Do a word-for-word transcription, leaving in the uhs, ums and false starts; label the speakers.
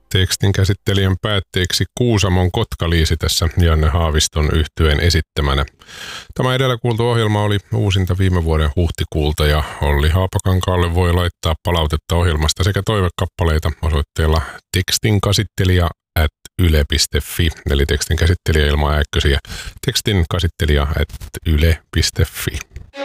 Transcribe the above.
Speaker 1: Tekstin käsittelijän päätteeksi Kuusamon Kotkaliisi tässä Janne Haaviston yhtyeen esittämänä. Tämä edellä kuultu ohjelma oli uusinta viime vuoden huhtikuulta ja Olli Haapakankaalle voi laittaa palautetta ohjelmasta sekä toivekappaleita osoitteella tekstinkäsittelijä at yle piste fi, eli tekstin käsittelijä ilman ääkkösiä, tekstin käsittelijä at yle piste fi.